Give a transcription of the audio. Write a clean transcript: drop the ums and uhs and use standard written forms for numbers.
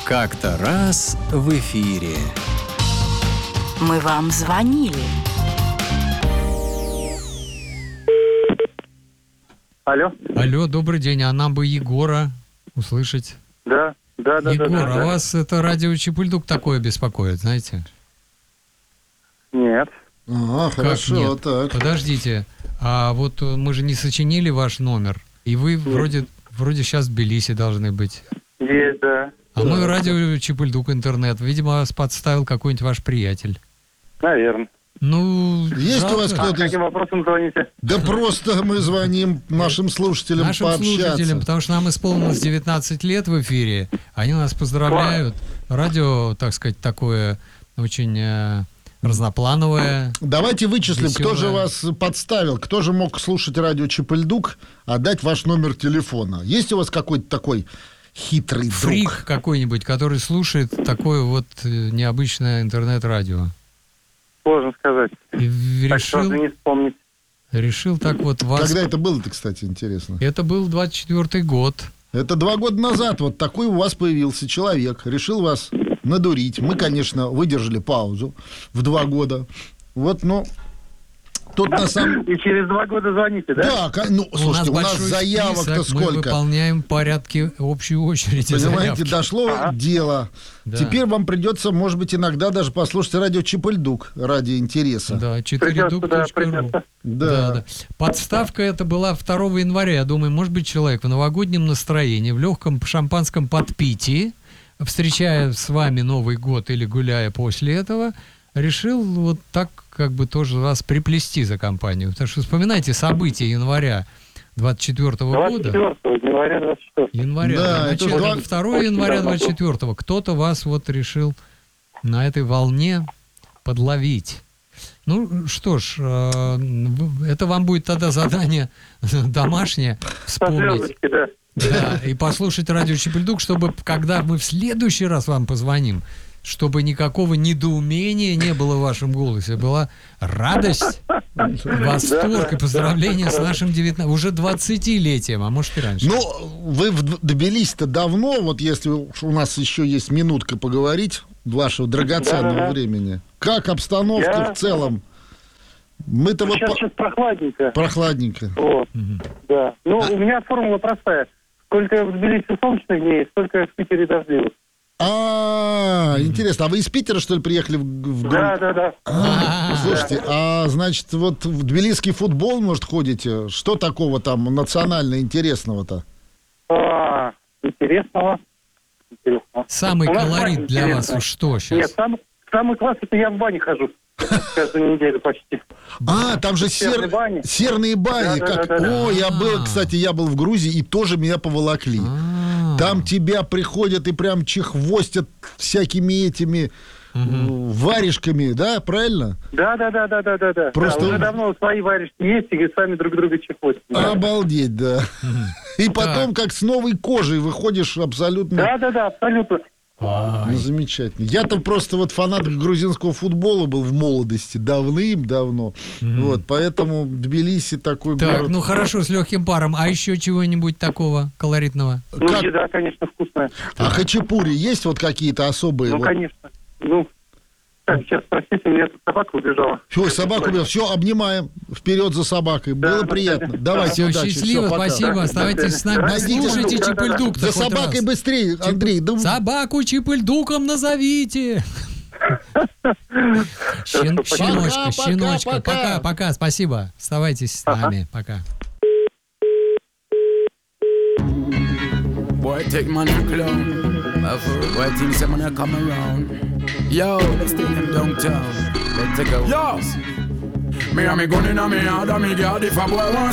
Как-то раз в эфире. Мы вам звонили. Алло. Алло, добрый день. А нам бы Егора услышать. Да. Егор, да. а вас это радио Чипульдук такое беспокоит, знаете? Нет. Ага, Как хорошо, нет? так. Подождите. А вот мы же не сочинили ваш номер. И вы вроде сейчас в Тбилиси должны быть. Есть, да. А мы радио Чипульдук интернет. Видимо, вас подставил какой-нибудь ваш приятель. Наверное. Ну, Есть жалко. у вас кто-то? Каким вопросом звоните? Да просто мы звоним нашим слушателям Нашим пообщаться. слушателям, потому что нам исполнилось 19 лет в эфире. Они нас поздравляют. Радио, так сказать, такое очень разноплановое. Давайте вычислим, кто же Веселая. вас подставил, кто же мог слушать радио Чипульдук, а дать ваш номер телефона. Есть у вас какой-то такой хитрый Фрик друг? какой-нибудь, который слушает такое вот необычное интернет-радио. Сложно сказать. И Так сразу не вспомнить. решил так вот вас... Когда это было-то, кстати, интересно? Это был 24-й год. Это 2 года назад вот такой у вас появился человек, решил вас надурить. Мы, конечно, выдержали паузу в 2 года. Вот, ну, тут на самом... И через 2 года звоните, да? Да, ну, слушайте, у нас большой заявок-то список, мы сколько? выполняем порядки общей очереди. Понимаете, заявки. дошло дело. Да. Теперь вам придется, может быть, иногда даже послушать радио Чипульдук ради интереса. Да, Придется, да, 4dup.ru. придется. Да. Подставка это была 2 января. Я думаю, может быть, человек в новогоднем настроении, в легком шампанском подпитии, встречая с вами Новый год или гуляя после этого, решил вот так как бы тоже вас приплести за компанию. Потому что вспоминайте события января 24-го года. 24 января 24. Января. Да, это Начало, два- 2 января 24-го. Кто-то вас вот решил на этой волне подловить. Ну что ж, это вам будет тогда задание домашнее вспомнить. Звездочки, да. Да, и послушать радио Чипульдук, чтобы, когда мы в следующий раз вам позвоним, чтобы никакого недоумения не было в вашем голосе, была радость, восторг и поздравление с нашим уже 20-летием, а может и раньше. Ну, вы в Тбилиси-то давно, вот если у нас еще есть минутка поговорить вашего драгоценного Да-да-да. времени. Как обстановка Я- в целом? Мы-то вот Сейчас прохладненько. прохладненько. Вот, да. Ну, у меня формула простая. Сколько в Тбилиси солнечных дней, столько в Питере дождливых. Интересно, а вы из Питера, что ли, приехали в город? Да. Слушайте, значит, вот в тбилисский футбол, может, ходите? Что такого там национально интересного-то? Интересного. Самый У нас колорит бань для вас интересная. что сейчас? Нет, самый класс, это я в бане хожу. Каждую неделю почти. Там же Серные бани. серные бани. Да. О, я был в Грузии, и тоже меня поволокли. Там тебя приходят и прям чехвостят всякими этими варежками, да, правильно? Да. Просто- Да, уже давно свои варежки есть, и сами друг друга чехотят. Обалдеть, да. И потом, как с новой кожей, выходишь абсолютно... Да, абсолютно. Ну, замечательно. Я-то просто вот фанат грузинского футбола был в молодости, давным-давно. Вот, поэтому Тбилиси такой Так, город. ну хорошо, с легким паром. А еще чего-нибудь такого колоритного? Ну, Как- еда, конечно, вкусная. А хачапури есть вот какие-то особые? Ну, вот? конечно. Ну, так, сейчас, простите, у меня тут собака убежала. Все, собаку убил. Все, обнимаем. Вперед за собакой. Было приятно. Давайте, Все, удачи. счастливо, Всё, пока. спасибо. Оставайтесь с нами. Найдите Послушайте звук. Чипульдук. За собакой быстрее, Андрей. Да- Собаку Чипульдуком назовите. Щеночка, Пока, щеночка. пока. Пока, спасибо. Оставайтесь с нами. Пока. Boy, take man to clown. Boy, think some man come around. Yo, let's take them downtown. Let's take a yo. Me and me gun in a me hand and me guard if a boy want